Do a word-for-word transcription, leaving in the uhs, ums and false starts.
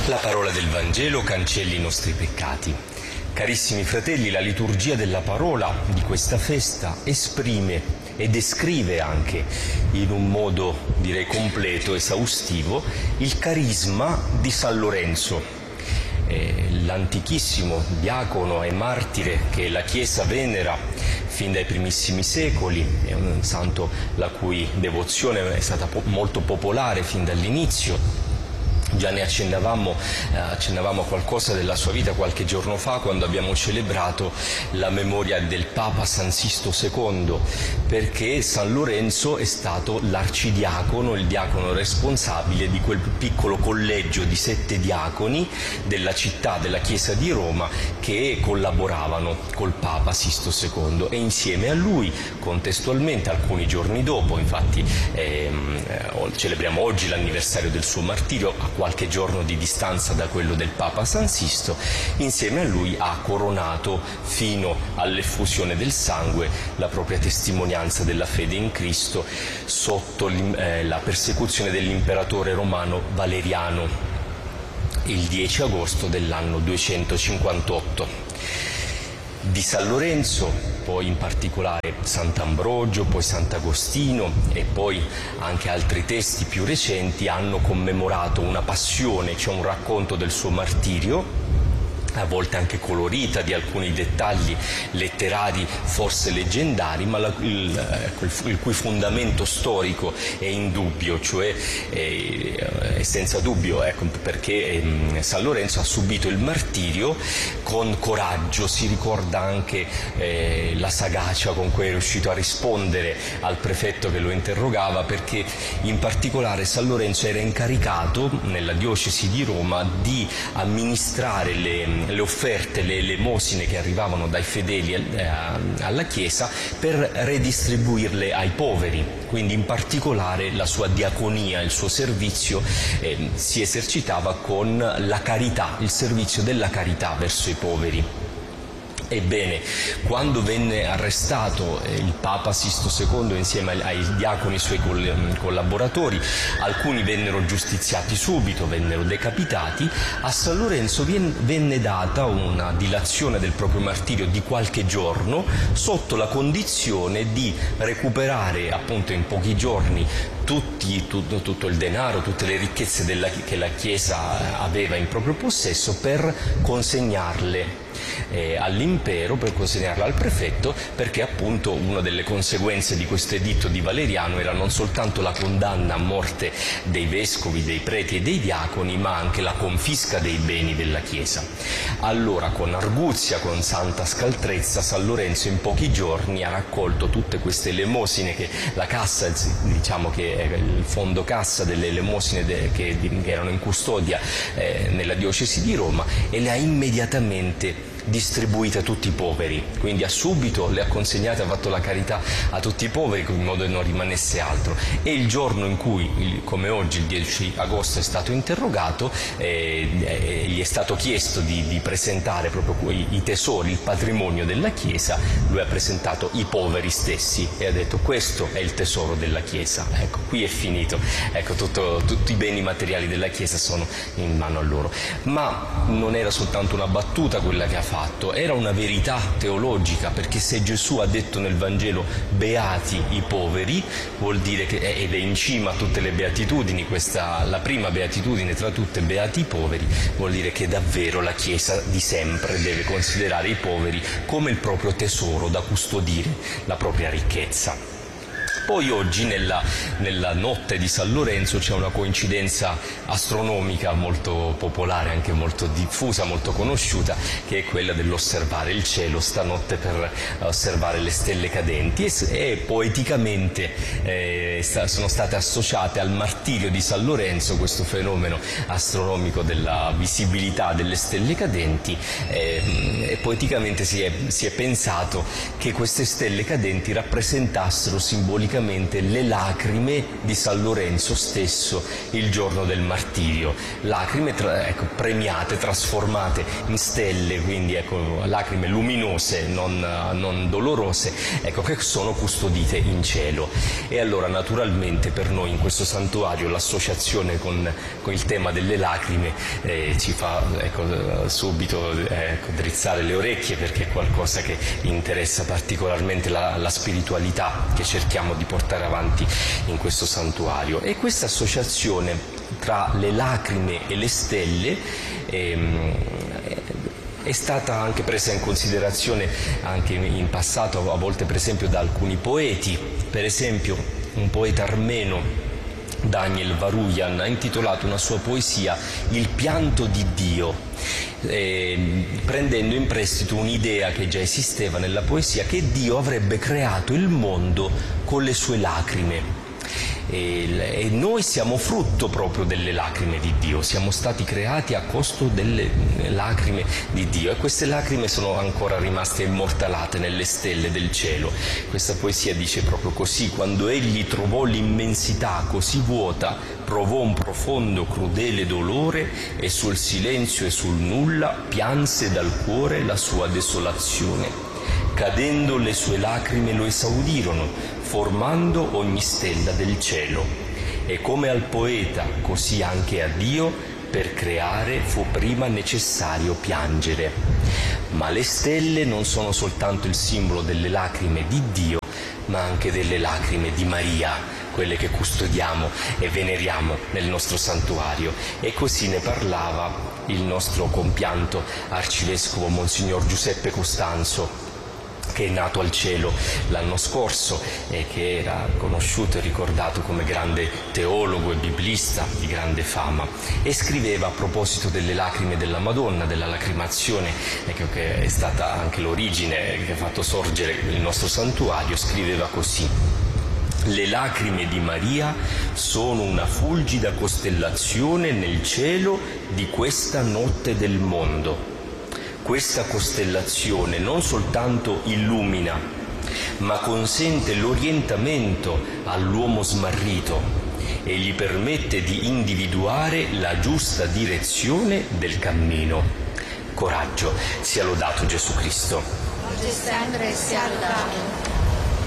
La parola del Vangelo cancelli i nostri peccati. Carissimi fratelli, la liturgia della parola di questa festa esprime e descrive anche in un modo, direi, completo, esaustivo, il carisma di San Lorenzo, eh, l'antichissimo diacono e martire che la Chiesa venera fin dai primissimi secoli. È un santo la cui devozione è stata po- molto popolare fin dall'inizio. Già ne accennavamo, eh, accennavamo a qualcosa della sua vita qualche giorno fa, quando abbiamo celebrato la memoria del Papa San Sisto secondo, perché San Lorenzo è stato l'arcidiacono, il diacono responsabile di quel piccolo collegio di sette diaconi della città, della Chiesa di Roma, che collaboravano col Papa Sisto secondo, e insieme a lui, contestualmente, alcuni giorni dopo, infatti ehm, celebriamo oggi l'anniversario del suo martirio, a qualche giorno di distanza da quello del Papa San Sisto, insieme a lui ha coronato fino all'effusione del sangue la propria testimonianza della fede in Cristo sotto eh, la persecuzione dell'imperatore romano Valeriano il dieci agosto dell'anno duecentocinquantotto. Di San Lorenzo, poi in particolare Sant'Ambrogio, poi Sant'Agostino e poi anche altri testi più recenti hanno commemorato una passione, cioè un racconto del suo martirio, a volte anche colorita, di alcuni dettagli letterari forse leggendari, ma la, il, il cui fondamento storico è indubbio, cioè è, è senza dubbio, ecco, perché eh, San Lorenzo ha subito il martirio con coraggio. Si ricorda anche eh, la sagacia con cui è riuscito a rispondere al prefetto che lo interrogava, perché in particolare San Lorenzo era incaricato nella diocesi di Roma di amministrare le le offerte, le elemosine che arrivavano dai fedeli eh, alla Chiesa, per redistribuirle ai poveri. Quindi in particolare la sua diaconia, il suo servizio eh, si esercitava con la carità, il servizio della carità verso i poveri. Ebbene, quando venne arrestato eh, il Papa Sisto secondo insieme ai, ai diaconi suoi coll- collaboratori, alcuni vennero giustiziati subito, vennero decapitati. A San Lorenzo vien- venne data una dilazione del proprio martirio di qualche giorno, sotto la condizione di recuperare appunto in pochi giorni tutti, tutto, tutto il denaro, tutte le ricchezze della, che la Chiesa aveva in proprio possesso, per consegnarle Eh, all'impero, per consegnarla al prefetto, perché appunto una delle conseguenze di questo editto di Valeriano era non soltanto la condanna a morte dei vescovi, dei preti e dei diaconi, ma anche la confisca dei beni della Chiesa. Allora, con arguzia, con santa scaltrezza, San Lorenzo in pochi giorni ha raccolto tutte queste elemosine, che la cassa, diciamo che è il fondo cassa delle elemosine de, che, che erano in custodia eh, nella diocesi di Roma, e le ha immediatamente distribuite a tutti i poveri. Quindi ha subito le ha consegnate, ha fatto la carità a tutti i poveri, in modo che non rimanesse altro. E il giorno in cui, come oggi, il dieci agosto, è stato interrogato, eh, eh, gli è stato chiesto di, di presentare proprio i, i tesori, il patrimonio della Chiesa. Lui ha presentato i poveri stessi e ha detto: questo è il tesoro della Chiesa, ecco, qui è finito, ecco, tutto, tutti i beni materiali della Chiesa sono in mano a loro. Ma non era soltanto una battuta quella che ha fatto, era una verità teologica, perché se Gesù ha detto nel Vangelo beati i poveri, vuol dire che, ed è in cima a tutte le beatitudini, questa, la prima beatitudine tra tutte, beati i poveri, vuol dire che davvero la Chiesa di sempre deve considerare i poveri come il proprio tesoro da custodire, la propria ricchezza. Poi oggi, nella, nella notte di San Lorenzo, c'è una coincidenza astronomica molto popolare, anche molto diffusa, molto conosciuta, che è quella dell'osservare il cielo stanotte per osservare le stelle cadenti, e, e poeticamente eh, sta, sono state associate al martirio di San Lorenzo questo fenomeno astronomico della visibilità delle stelle cadenti, eh, e poeticamente si è, si è pensato che queste stelle cadenti rappresentassero simbolicamente simbolicamente le lacrime di San Lorenzo stesso il giorno del martirio, lacrime tra, ecco, premiate, trasformate in stelle, quindi ecco, lacrime luminose, non, non dolorose, ecco, che sono custodite in cielo. E allora naturalmente per noi in questo santuario l'associazione con, con il tema delle lacrime eh, ci fa ecco, subito ecco, drizzare le orecchie, perché è qualcosa che interessa particolarmente la, la spiritualità che cerchiamo di portare avanti in questo santuario. E questa associazione tra le lacrime e le stelle ehm, è stata anche presa in considerazione anche in passato, a volte per esempio da alcuni poeti. Per esempio un poeta armeno, Daniel Varujan, ha intitolato una sua poesia Il pianto di Dio, eh, prendendo in prestito un'idea che già esisteva nella poesia, che Dio avrebbe creato il mondo con le sue lacrime. E, e noi siamo frutto proprio delle lacrime di Dio, siamo stati creati a costo delle lacrime di Dio, e queste lacrime sono ancora rimaste immortalate nelle stelle del cielo. Questa poesia dice proprio così: quando egli trovò l'immensità così vuota, provò un profondo crudele dolore, e sul silenzio e sul nulla pianse dal cuore la sua desolazione. Cadendo le sue lacrime lo esaudirono, formando ogni stella del cielo. E come al poeta, così anche a Dio, per creare fu prima necessario piangere. Ma le stelle non sono soltanto il simbolo delle lacrime di Dio, ma anche delle lacrime di Maria, quelle che custodiamo e veneriamo nel nostro santuario. E così ne parlava il nostro compianto arcivescovo Monsignor Giuseppe Costanzo, che è nato al cielo l'anno scorso e che era conosciuto e ricordato come grande teologo e biblista di grande fama, e scriveva a proposito delle lacrime della Madonna, della lacrimazione, ecco, che è stata anche l'origine che ha fatto sorgere il nostro santuario. Scriveva così: le lacrime di Maria sono una fulgida costellazione nel cielo di questa notte del mondo. Questa costellazione non soltanto illumina, ma consente l'orientamento all'uomo smarrito e gli permette di individuare la giusta direzione del cammino. Coraggio, sia lodato Gesù Cristo. Oggi e sempre sia lodato.